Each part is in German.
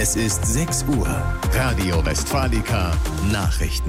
Es ist 6 Uhr. Radio Westfalica Nachrichten.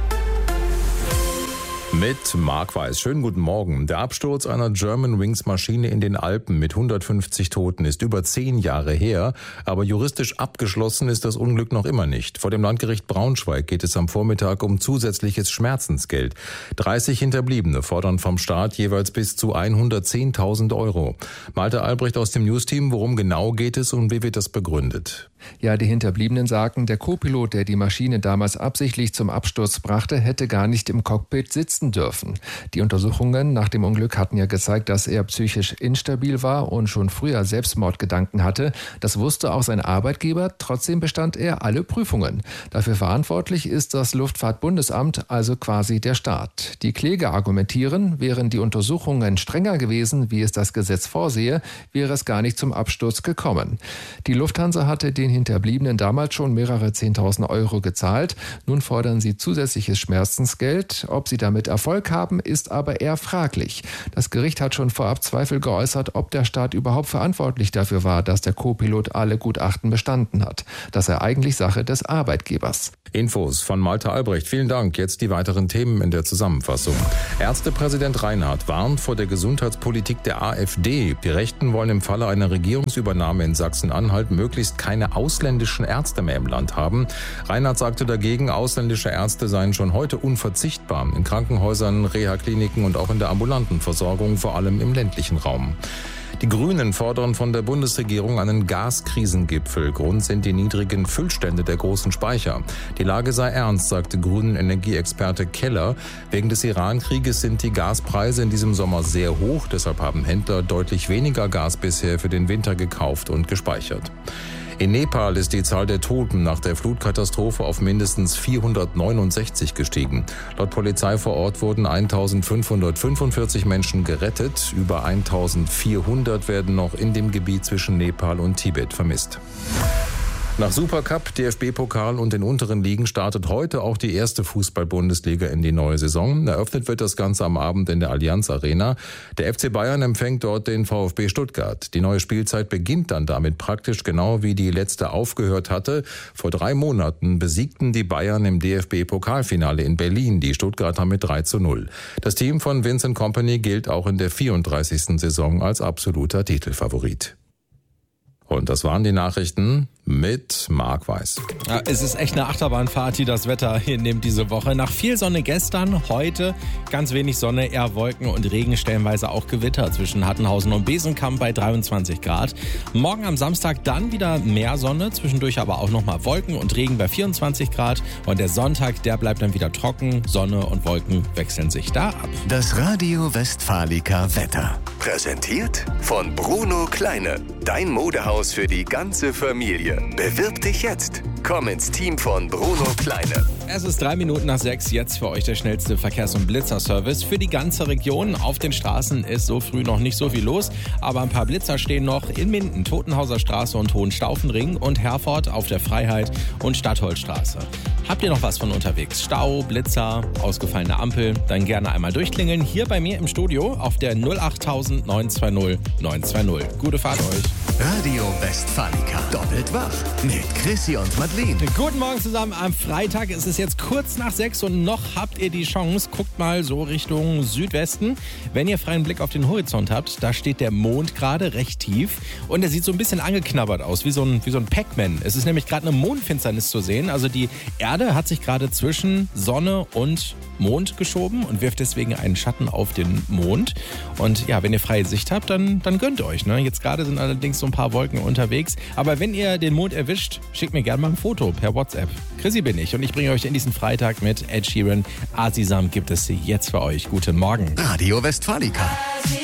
Mit Marc Weiß. Schönen guten Morgen. Der Absturz einer Germanwings-Maschine in den Alpen mit 150 Toten ist über 10 Jahre her, aber juristisch abgeschlossen ist das Unglück noch immer nicht. Vor dem Landgericht Braunschweig geht es am Vormittag um zusätzliches Schmerzensgeld. 30 Hinterbliebene fordern vom Staat jeweils bis zu 110.000 Euro. Malte Albrecht aus dem Newsteam, worum genau geht es und wie wird das begründet? Ja, die Hinterbliebenen sagen, der Co-Pilot, der die Maschine damals absichtlich zum Absturz brachte, hätte gar nicht im Cockpit sitzen dürfen. Die Untersuchungen nach dem Unglück hatten ja gezeigt, dass er psychisch instabil war und schon früher Selbstmordgedanken hatte. Das wusste auch sein Arbeitgeber, trotzdem bestand er alle Prüfungen. Dafür verantwortlich ist das Luftfahrtbundesamt, also quasi der Staat. Die Kläger argumentieren, wären die Untersuchungen strenger gewesen, wie es das Gesetz vorsehe, wäre es gar nicht zum Absturz gekommen. Die Lufthansa hatte den Hinterbliebenen damals schon mehrere 10.000 Euro gezahlt. Nun fordern sie zusätzliches Schmerzensgeld. Ob sie damit Erfolg haben, ist aber eher fraglich. Das Gericht hat schon vorab Zweifel geäußert, ob der Staat überhaupt verantwortlich dafür war, dass der Co-Pilot alle Gutachten bestanden hat. Das sei eigentlich Sache des Arbeitgebers. Infos von Malte Albrecht. Vielen Dank. Jetzt die weiteren Themen in der Zusammenfassung. Ärztepräsident Reinhardt warnt vor der Gesundheitspolitik der AfD. Die Rechten wollen im Falle einer Regierungsübernahme in Sachsen-Anhalt möglichst keine ausländischen Ärzte mehr im Land haben. Reinhardt sagte dagegen, ausländische Ärzte seien schon heute unverzichtbar in Krankenhäusern, Reha-Kliniken und auch in der ambulanten Versorgung, vor allem im ländlichen Raum. Die Grünen fordern von der Bundesregierung einen Gaskrisengipfel. Grund sind die niedrigen Füllstände der großen Speicher. Die Lage sei ernst, sagte Grünen Energieexperte Keller. Wegen des Iran-Krieges sind die Gaspreise in diesem Sommer sehr hoch. Deshalb haben Händler deutlich weniger Gas bisher für den Winter gekauft und gespeichert. In Nepal ist die Zahl der Toten nach der Flutkatastrophe auf mindestens 469 gestiegen. Laut Polizei vor Ort wurden 1.545 Menschen gerettet. Über 1.400 werden noch in dem Gebiet zwischen Nepal und Tibet vermisst. Nach Supercup, DFB-Pokal und den unteren Ligen startet heute auch die erste Fußball-Bundesliga in die neue Saison. Eröffnet wird das Ganze am Abend in der Allianz Arena. Der FC Bayern empfängt dort den VfB Stuttgart. Die neue Spielzeit beginnt dann damit praktisch genau wie die letzte aufgehört hatte. Vor 3 Monaten besiegten die Bayern im DFB-Pokalfinale in Berlin die Stuttgarter mit 3:0. Das Team von Vincent Kompany gilt auch in der 34. Saison als absoluter Titelfavorit. Und das waren die Nachrichten mit Marc Weiß. Ja, es ist echt eine Achterbahnfahrt, die das Wetter hier nimmt diese Woche. Nach viel Sonne gestern, heute ganz wenig Sonne, eher Wolken und Regen, stellenweise auch Gewitter zwischen Hattenhausen und Besenkamp bei 23 Grad. Morgen am Samstag dann wieder mehr Sonne, zwischendurch aber auch nochmal Wolken und Regen bei 24 Grad. Und der Sonntag, der bleibt dann wieder trocken, Sonne und Wolken wechseln sich da ab. Das Radio Westfalica Wetter. Präsentiert von Bruno Kleine. Dein Modehaus für die ganze Familie. Bewirb dich jetzt. Komm ins Team von Bruno Kleine. Es ist 3 Minuten nach 6, jetzt für euch der schnellste Verkehrs- und Blitzerservice für die ganze Region. Auf den Straßen ist so früh noch nicht so viel los, aber ein paar Blitzer stehen noch in Minden, Totenhauser Straße und Hohenstaufenring und Herford auf der Freiheit und Stadtholzstraße. Habt ihr noch was von unterwegs? Stau, Blitzer, ausgefallene Ampel? Dann gerne einmal durchklingeln. Hier bei mir im Studio auf der 08000 920 920. Gute Fahrt euch. Radio Westfalica. Doppelt wach mit Chrissy und Madeleine. Guten Morgen zusammen am Freitag. Es ist jetzt kurz nach 6 und noch habt ihr die Chance. Guckt mal so Richtung Südwesten. Wenn ihr freien Blick auf den Horizont habt, da steht der Mond gerade recht tief. Und er sieht so ein bisschen angeknabbert aus, wie so ein Pac-Man. Es ist nämlich gerade eine Mondfinsternis zu sehen. Also die Erde hat sich gerade zwischen Sonne und Mond geschoben und wirft deswegen einen Schatten auf den Mond. Und ja, wenn ihr freie Sicht habt, dann gönnt euch. Ne? Jetzt gerade sind allerdings so ein paar Wolken unterwegs. Aber wenn ihr den Mond erwischt, schickt mir gerne mal ein Foto per WhatsApp. Chrissy bin ich und ich bringe euch in diesen Freitag mit Ed Sheeran. Asisam gibt es jetzt für euch. Guten Morgen. Radio Westfalica.